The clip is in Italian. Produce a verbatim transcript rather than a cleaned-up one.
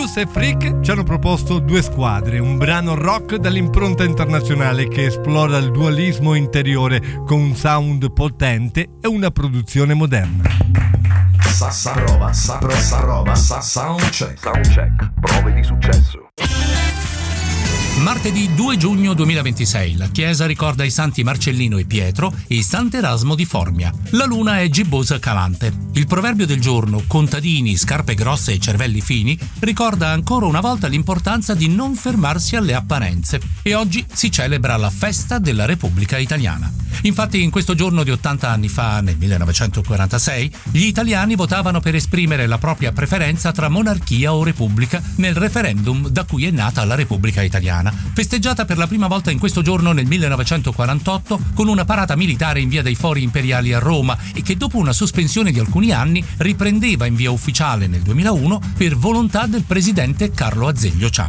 Juice e Freak ci hanno proposto Due Squadre, un brano rock dall'impronta internazionale che esplora il dualismo interiore con un sound potente e una produzione moderna. Sa, sa roba, sa, sa roba, sa, sound check. Sound check, prove di successo. Martedì due giugno duemilaventisei la chiesa ricorda i santi Marcellino e Pietro e Sant'Erasmo di Formia. La luna è gibbosa calante. Il proverbio del giorno, contadini, scarpe grosse e cervelli fini, ricorda ancora una volta l'importanza di non fermarsi alle apparenze. E oggi si celebra la festa della Repubblica Italiana. Infatti in questo giorno di ottanta anni fa, nel millenovecentoquarantasei, gli italiani votavano per esprimere la propria preferenza tra monarchia o repubblica nel referendum da cui è nata la Repubblica Italiana, festeggiata per la prima volta in questo giorno nel millenovecentoquarantotto con una parata militare in via dei Fori Imperiali a Roma e che dopo una sospensione di alcuni anni riprendeva in via ufficiale nel duemilauno per volontà del presidente Carlo Azeglio Ciampi.